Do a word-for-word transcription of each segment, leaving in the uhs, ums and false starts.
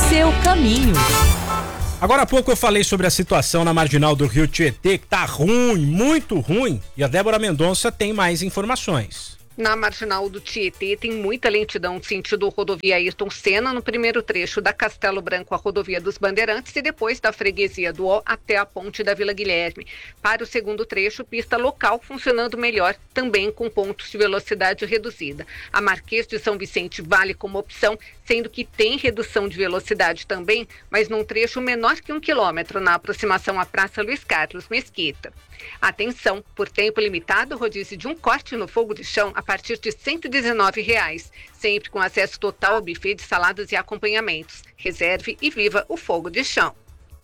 seu caminho. Agora há pouco eu falei sobre a situação na marginal do Rio Tietê, que tá ruim, muito ruim, e a Débora Mendonça tem mais informações. Na marginal do Tietê tem muita lentidão sentido rodovia Ayrton Senna no primeiro trecho da Castelo Branco à rodovia dos Bandeirantes e depois da freguesia do Ó até a ponte da Vila Guilherme. Para o segundo trecho, pista local funcionando melhor, também com pontos de velocidade reduzida. A Marquês de São Vicente vale como opção, sendo que tem redução de velocidade também, mas num trecho menor que um quilômetro na aproximação à Praça Luiz Carlos Mesquita. Atenção, por tempo limitado, rodízio de um corte no fogo de chão a partir de cento e dezenove reais, sempre com acesso total ao buffet de saladas e acompanhamentos. Reserve e viva o fogo de chão.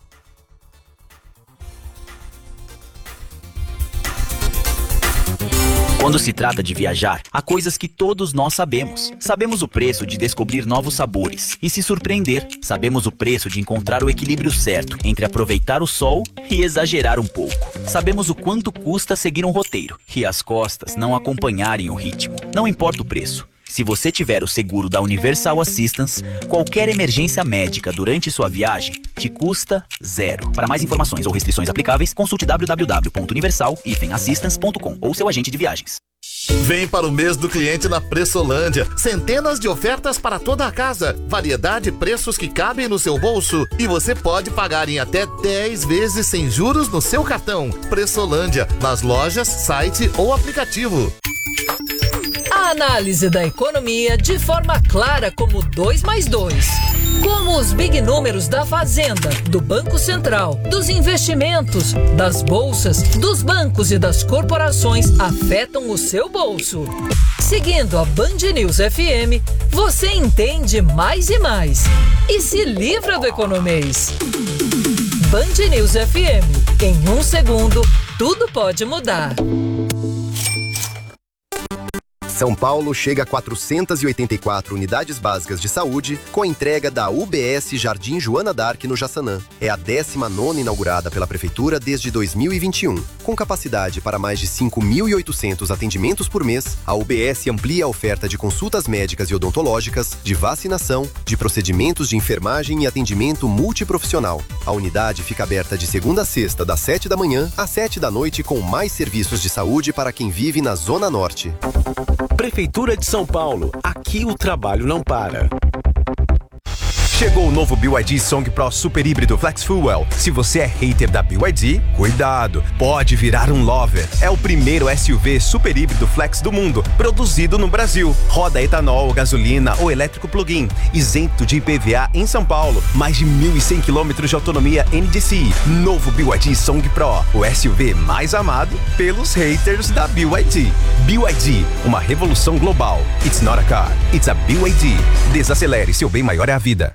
Quando se trata de viajar, há coisas que todos nós sabemos. Sabemos o preço de descobrir novos sabores e se surpreender. Sabemos o preço de encontrar o equilíbrio certo entre aproveitar o sol e exagerar um pouco. Sabemos o quanto custa seguir um roteiro e as costas não acompanharem o ritmo. Não importa o preço. Se você tiver o seguro da Universal Assistance, qualquer emergência médica durante sua viagem te custa zero. Para mais informações ou restrições aplicáveis, consulte w w w ponto universal assistance ponto com ou seu agente de viagens. Vem para o mês do cliente na Pressolândia. Centenas de ofertas para toda a casa. Variedade e preços que cabem no seu bolso. E você pode pagar em até dez vezes sem juros no seu cartão. Pressolândia, nas lojas, site ou aplicativo. A análise da economia de forma clara como dois mais dois. Como os big números da Fazenda, do Banco Central, dos investimentos, das bolsas, dos bancos e das corporações afetam o seu bolso. Seguindo a Band News F M, você entende mais e mais. E se livra do economês. Band News F M. Em um segundo, tudo pode mudar. São Paulo chega a quatrocentas e oitenta e quatro unidades básicas de saúde com a entrega da U B S Jardim Joana d'Arc no Jaçanã. É a décima nona inaugurada pela Prefeitura desde dois mil e vinte e um. Com capacidade para mais de cinco mil e oitocentos atendimentos por mês, a U B S amplia a oferta de consultas médicas e odontológicas, de vacinação, de procedimentos de enfermagem e atendimento multiprofissional. A unidade fica aberta de segunda a sexta, das sete da manhã às sete da noite, com mais serviços de saúde para quem vive na Zona Norte. Prefeitura de São Paulo, aqui o trabalho não para. Chegou o novo B Y D Song Pro Super Híbrido Flex Fuel. Se você é hater da B Y D, cuidado, pode virar um lover. É o primeiro S U V super híbrido flex do mundo, produzido no Brasil. Roda etanol, gasolina ou elétrico plug-in, isento de I P V A em São Paulo. Mais de mil e cem quilômetros de autonomia N D C I. Novo B Y D Song Pro, o S U V mais amado pelos haters da B Y D. B Y D, uma revolução global. It's not a car, it's a B Y D. Desacelere, seu bem maior é a vida.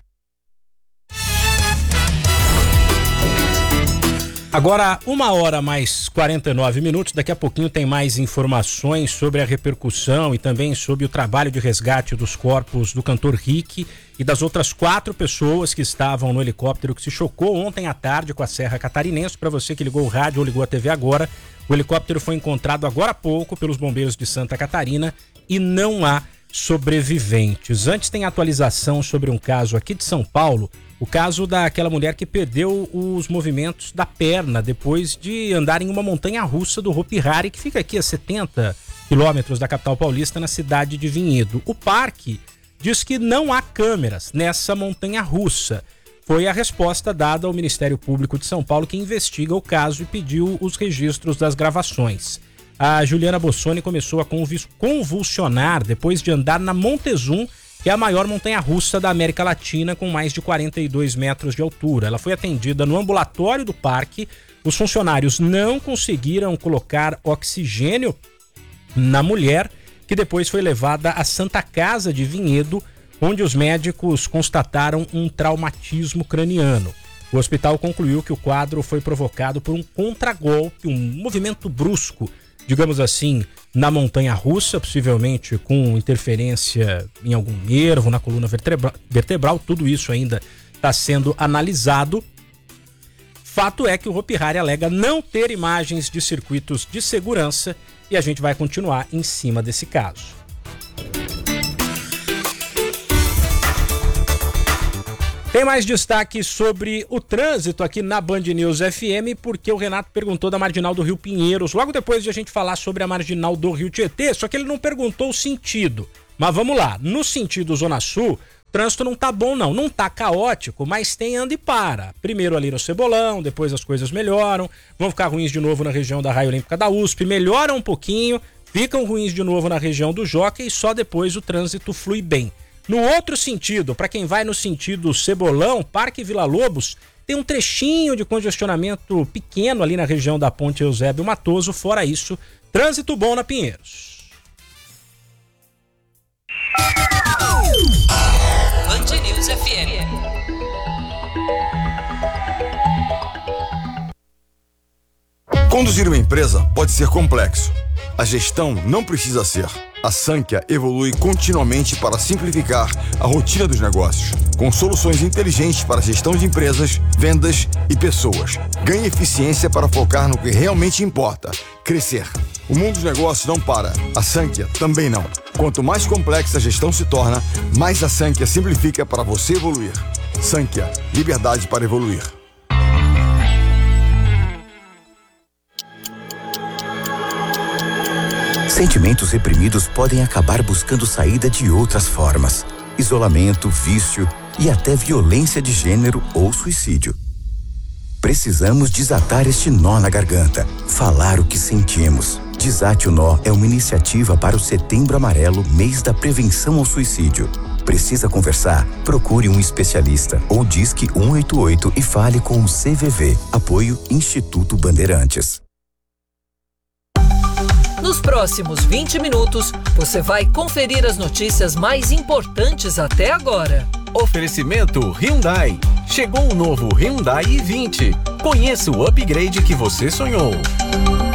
Agora, uma hora mais quarenta e nove minutos, daqui a pouquinho tem mais informações sobre a repercussão e também sobre o trabalho de resgate dos corpos do cantor Rick e das outras quatro pessoas que estavam no helicóptero que se chocou ontem à tarde com a Serra Catarinense. Para você que ligou o rádio ou ligou a T V agora, o helicóptero foi encontrado agora há pouco pelos bombeiros de Santa Catarina e não há sobreviventes. Antes tem atualização sobre um caso aqui de São Paulo, o caso daquela mulher que perdeu os movimentos da perna depois de andar em uma montanha-russa do Hopi Hari, que fica aqui a setenta quilômetros da capital paulista, na cidade de Vinhedo. O parque diz que não há câmeras nessa montanha-russa. Foi a resposta dada ao Ministério Público de São Paulo, que investiga o caso e pediu os registros das gravações. A Juliana Bossoni começou a convulsionar depois de andar na Montezum, que é a maior montanha-russa da América Latina, com mais de quarenta e dois metros de altura. Ela foi atendida no ambulatório do parque. Os funcionários não conseguiram colocar oxigênio na mulher, que depois foi levada à Santa Casa de Vinhedo, onde os médicos constataram um traumatismo craniano. O hospital concluiu que o quadro foi provocado por um contragolpe, um movimento brusco, digamos assim, na montanha-russa, possivelmente com interferência em algum nervo, na coluna vertebra- vertebral. Tudo isso ainda está sendo analisado. Fato é que o Hopi Hari alega não ter imagens de circuitos de segurança e a gente vai continuar em cima desse caso. Tem mais destaque sobre o trânsito aqui na Band News F M, porque o Renato perguntou da Marginal do Rio Pinheiros, logo depois de a gente falar sobre a Marginal do Rio Tietê, só que ele não perguntou o sentido. Mas vamos lá, no sentido Zona Sul, o trânsito não tá bom não, não tá caótico, mas tem anda e para. Primeiro ali no Cebolão, depois as coisas melhoram, vão ficar ruins de novo na região da Raia Olímpica da U S P, melhoram um pouquinho, ficam ruins de novo na região do Jockey e só depois o trânsito flui bem. No outro sentido, para quem vai no sentido Cebolão, Parque Vila Lobos, tem um trechinho de congestionamento pequeno ali na região da Ponte Eusébio Matoso. Fora isso, trânsito bom na Pinheiros. Band News F M. Conduzir uma empresa pode ser complexo. A gestão não precisa ser. A Sankhya evolui continuamente para simplificar a rotina dos negócios, com soluções inteligentes para a gestão de empresas, vendas e pessoas. Ganhe eficiência para focar no que realmente importa, crescer. O mundo dos negócios não para, a Sankhya também não. Quanto mais complexa a gestão se torna, mais a Sankhya simplifica para você evoluir. Sankhya, liberdade para evoluir. Sentimentos reprimidos podem acabar buscando saída de outras formas. Isolamento, vício e até violência de gênero ou suicídio. Precisamos desatar este nó na garganta, falar o que sentimos. Desate o Nó é uma iniciativa para o Setembro Amarelo, mês da prevenção ao suicídio. Precisa conversar? Procure um especialista ou disque um oito oito e fale com o C V V. Apoio Instituto Bandeirantes. Nos próximos vinte minutos, você vai conferir as notícias mais importantes até agora. Oferecimento Hyundai. Chegou o novo Hyundai i vinte. Conheça o upgrade que você sonhou.